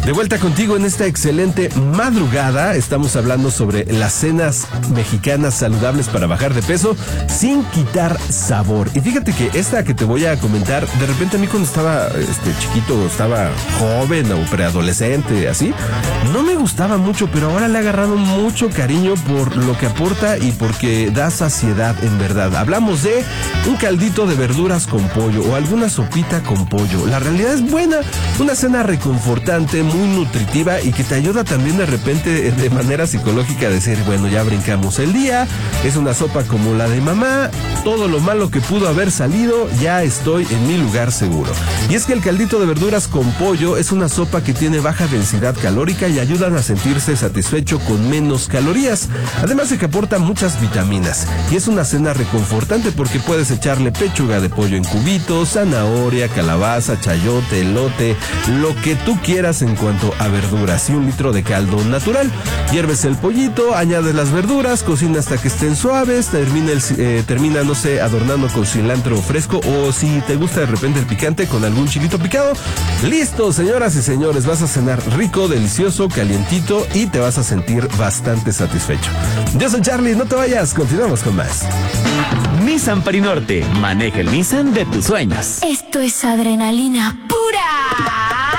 De vuelta contigo en esta excelente madrugada. Estamos hablando sobre las cenas mexicanas saludables para bajar de peso sin quitar sabor. Y fíjate que esta que te voy a comentar, de repente a mí cuando estaba chiquito, estaba joven o preadolescente, así, no me gustaba mucho, pero ahora le he agarrado mucho cariño por lo que aporta y porque da saciedad en verdad. Hablamos de un caldito de verduras con pollo o alguna sopita con pollo. La realidad es buena, una cena reconfortante, muy nutritiva y que te ayuda también de repente de manera psicológica a decir, bueno, ya brincamos el día, es una sopa como la de mamá, todo lo malo que pudo haber salido, ya estoy en mi lugar seguro. Y es que el caldito de verduras con pollo es una sopa que tiene baja densidad calórica y ayudan a sentirse satisfecho con menos calorías, además de que aporta muchas vitaminas. Y es una cena reconfortante porque puedes echarle pechuga de pollo en cubitos, zanahoria, calabaza, chayote, elote, lo que tú quieras en cuanto a verduras y 1 litro de caldo natural. Hierves el pollito, añades las verduras, cocina hasta que estén suaves, termina, no sé, adornando con cilantro fresco o si te gusta de repente el picante con algún chilito picado. Listo, señoras y señores, vas a cenar rico, delicioso, calientito y te vas a sentir bastante satisfecho. Yo soy Charlie, no te vayas, continuamos con más. Nissan Parinorte, maneja el Nissan de tus sueños. Esto es adrenalina